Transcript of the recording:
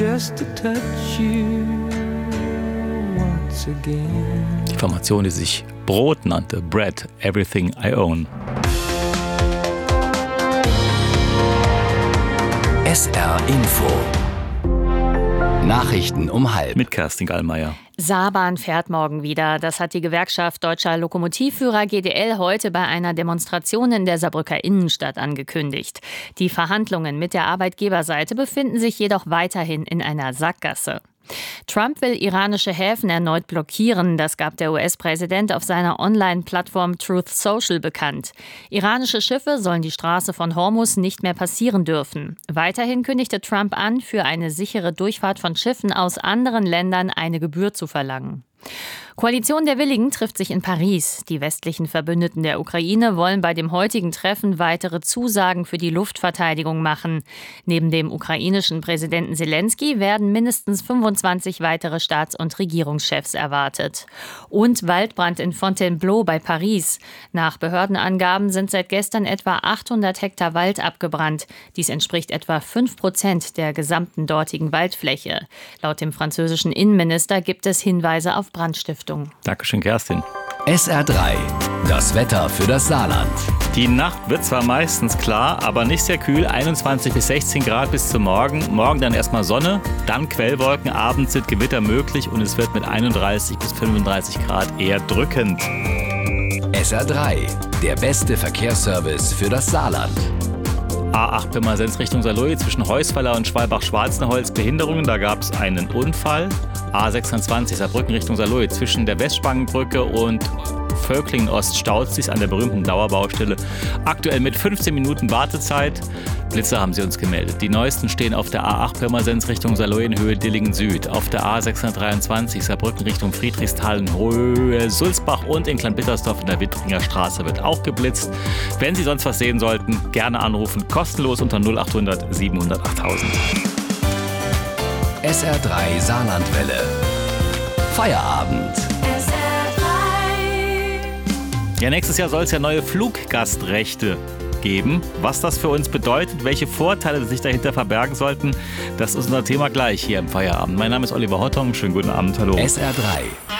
just to touch you once again. Die Formation, die sich Brot nannte, Bread, Everything I Own. SR Info. Nachrichten um 12:30. Mit Kerstin Gallmeier. Saarbahn fährt morgen wieder. Das hat die Gewerkschaft Deutscher Lokomotivführer GDL heute bei einer Demonstration in der Saarbrücker Innenstadt angekündigt. Die Verhandlungen mit der Arbeitgeberseite befinden sich jedoch weiterhin in einer Sackgasse. Trump will iranische Häfen erneut blockieren. Das gab der US-Präsident auf seiner Online-Plattform Truth Social bekannt. Iranische Schiffe sollen die Straße von Hormuz nicht mehr passieren dürfen. Weiterhin kündigte Trump an, für eine sichere Durchfahrt von Schiffen aus anderen Ländern eine Gebühr zu verlangen. Koalition der Willigen trifft sich in Paris. Die westlichen Verbündeten der Ukraine wollen bei dem heutigen Treffen weitere Zusagen für die Luftverteidigung machen. Neben dem ukrainischen Präsidenten Zelensky werden mindestens 25 weitere Staats- und Regierungschefs erwartet. Und Waldbrand in Fontainebleau bei Paris. Nach Behördenangaben sind seit gestern etwa 800 Hektar Wald abgebrannt. Dies entspricht etwa 5% der gesamten dortigen Waldfläche. Laut dem französischen Innenminister gibt es Hinweise auf Brandstiftung. Dankeschön, Kerstin. SR3. Das Wetter für das Saarland. Die Nacht wird zwar meistens klar, aber nicht sehr kühl. 21 bis 16 Grad bis zum Morgen. Morgen dann erstmal Sonne, dann Quellwolken. Abends sind Gewitter möglich und es wird mit 31 bis 35 Grad eher drückend. SR3. Der beste Verkehrsservice für das Saarland. A8 Pirmasens Richtung Saarlouis zwischen Heusweiler und Schwalbach-Schwarzenholz Behinderungen. Da gab es einen Unfall. A26 Saarbrücken Richtung Saarlouis zwischen der Westspangenbrücke und Völklingen-Ost staut sich an der berühmten Dauerbaustelle. Aktuell mit 15 Minuten Wartezeit. Blitzer haben sie uns gemeldet. Die neuesten stehen auf der A8 Pirmasens Richtung Saarlouis in Höhe Dillingen Süd. Auf der A623 Saarbrücken Richtung Friedrichsthal in Höhe Sulzbach und in Kleinbittersdorf in der Wittringer Straße wird auch geblitzt. Wenn Sie sonst was sehen sollten, gerne anrufen. Kostenlos unter 0800 700 8000. SR3 Saarlandwelle. Feierabend. Ja, nächstes Jahr soll es ja neue Fluggastrechte geben. Was das für uns bedeutet, welche Vorteile sich dahinter verbergen sollten, das ist unser Thema gleich hier im Feierabend. Mein Name ist Oliver Hottung. Schönen guten Abend. Hallo. SR3.